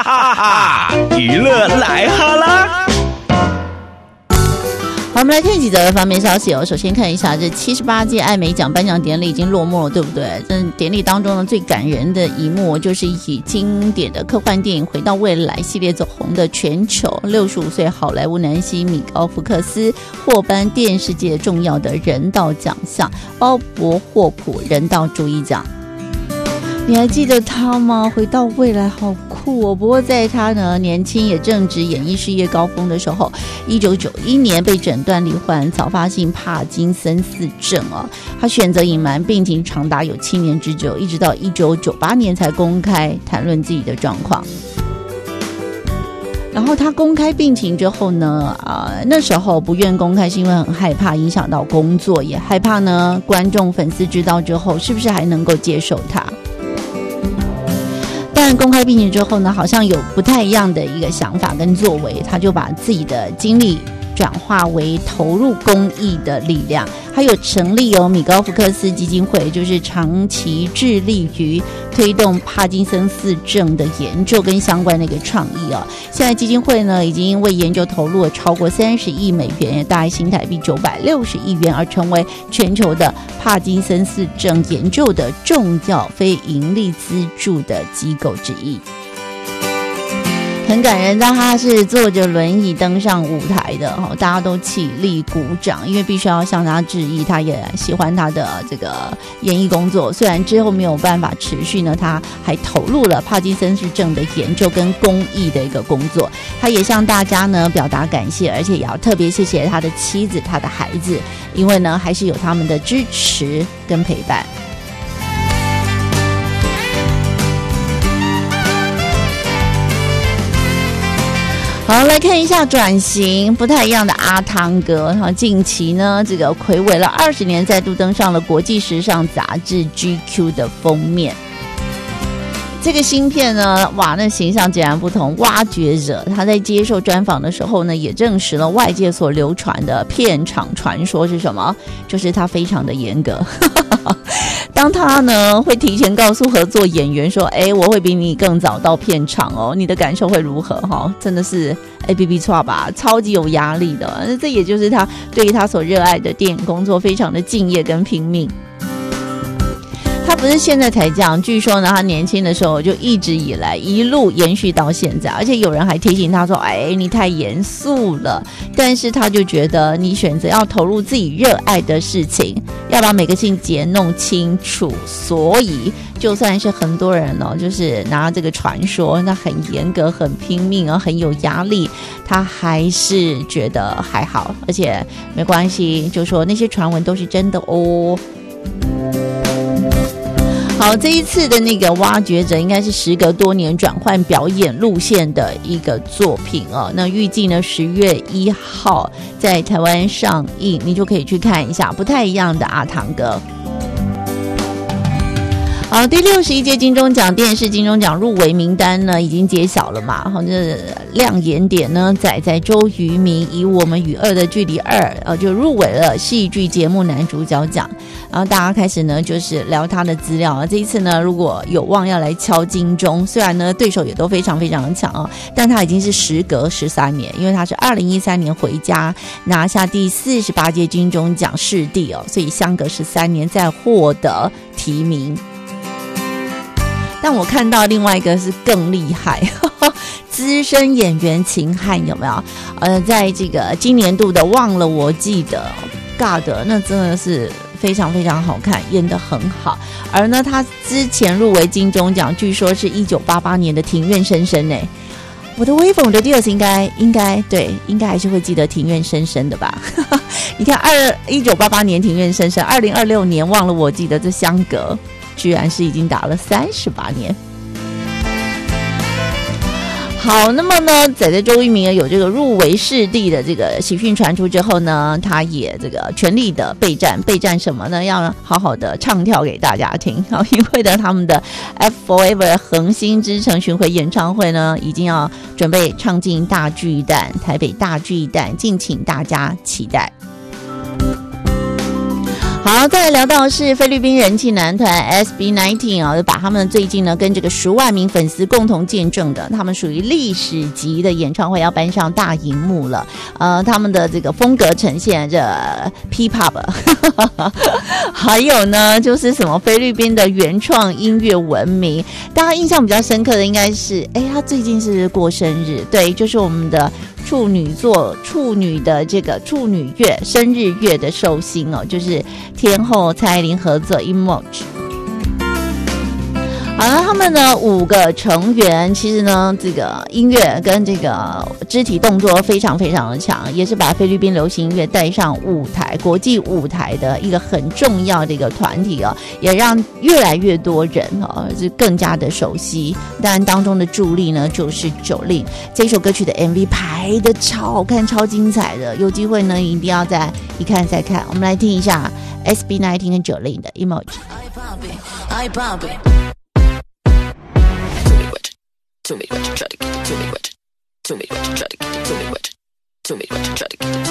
哈哈！娱乐来哈啦！ 好，我们来看几则方面消息哦。首先看一下，这78届艾美奖颁奖典礼已经落幕了，对不对？这典礼当中呢，最感人的一幕就是以经典的科幻电影《回到未来》系列走红的全球65岁好莱坞男星米高福克斯获颁电视界重要的人道奖项——鲍勃霍普人道主义奖。你还记得他吗？回到未来好酷哦！不过在他呢年轻也正值演艺事业高峰的时候，1991年被诊断罹患早发性帕金森氏症哦。他选择隐瞒病情长达有7年之久，一直到1998年才公开谈论自己的状况。然后他公开病情之后呢，那时候不愿公开是因为很害怕影响到工作，也害怕呢观众粉丝知道之后是不是还能够接受他。但公开病情之后呢，好像有不太一样的一个想法跟作为，他就把自己的精力转化为投入公益的力量，还有成立米高福克斯基金会，就是长期致力于推动帕金森氏症的研究跟相关的一个创意哦。现在基金会呢已经为研究投入了超过30亿美元，大概新台币960亿元，而成为全球的帕金森氏症研究的重要非营利资助的机构之一。很感人，当他是坐着轮椅登上舞台的，大家都起立鼓掌，因为必须要向他致意。他也喜欢他的这个演艺工作，虽然之后没有办法持续呢，他还投入了帕金森氏症的研究跟公益的一个工作。他也向大家呢表达感谢，而且也要特别谢谢他的妻子、他的孩子，因为呢还是有他们的支持跟陪伴。好，来看一下转型不太一样的阿汤哥。近期呢，这个睽违了20年，再度登上了国际时尚杂志 GQ 的封面。这个新片呢，哇，那形象截然不同。挖掘者他在接受专访的时候呢，也证实了外界所流传的片场传说是什么？就是他非常的严格。当他呢会提前告诉合作演员说，我会比你更早到片场哦，你的感受会如何？真的是ABB 错吧，超级有压力的。这也就是他对于他所热爱的电影工作非常的敬业跟拼命。他不是现在才这样，据说呢，他年轻的时候就一直以来一路延续到现在，而且有人还提醒他说：“你太严肃了。”但是他就觉得，你选择要投入自己热爱的事情，要把每个细节弄清楚，所以就算是很多人就是拿这个传说，那很严格、很拼命很有压力，他还是觉得还好，而且没关系，就说那些传闻都是真的哦。好，这一次的那个挖掘者应该是时隔多年转换表演路线的一个作品哦。那预计呢10月1号在台湾上映，你就可以去看一下不太一样的阿汤哥。好，第61届金钟奖电视金钟奖入围名单呢已经揭晓了嘛？这亮眼点呢在周渝民以《我们与恶的距离2》就入围了戏剧节目男主角奖。然后大家开始呢就是聊他的资料这一次呢如果有望要来敲金钟，虽然呢对手也都非常非常强但他已经是时隔13年，因为他是2013年回家拿下第48届金钟奖视帝所以相隔13年再获得提名。但我看到另外一个是更厉害资深演员秦汉有没有在这个今年度的忘了我记得 God 那真的是非常非常好看，演得很好。而呢他之前入围金钟奖据说是1988年的庭院深深我的威风的第二次应该还是会记得庭院深深的吧你看1988年庭院深深，2026年忘了我记得，这相隔居然是已经打了38年。好，那么呢在周渝民有这个入围视帝的这个喜讯传出之后呢，他也这个全力的备战什么呢？要好好的唱跳给大家听。因为呢他们的 F Forever 恒星之城巡回演唱会呢已经要准备唱进大巨蛋，台北大巨蛋，敬请大家期待。 好，再来聊到是菲律宾人气男团 SB19 啊，把他们最近呢跟这个10万名粉丝共同见证的，他们属于历史级的演唱会要搬上大荧幕了。他们的这个风格呈现这 P-pop， 还有呢就是什么菲律宾的原创音乐文明。大家印象比较深刻的应该是，他最近是过生日，对，就是我们的处女的这个处女月生日月的寿星哦，就是天后蔡依林合作 Emoji。好了，他们的5个成员，其实呢，这个音乐跟这个肢体动作非常非常的强，也是把菲律宾流行音乐带上舞台、国际舞台的一个很重要的一个团体哦，也让越来越多人就更加的熟悉。当然，当中的助力呢，就是Jolin。这首歌曲的 MV 拍的超好看、超精彩的，有機會呢一定要再一看再看。我们来听一下 SB19 跟Jolin的 Emoji。I pop it. To me what you try to get it, to me what you try to get it, to me what you try to get it, to me what you try to get it.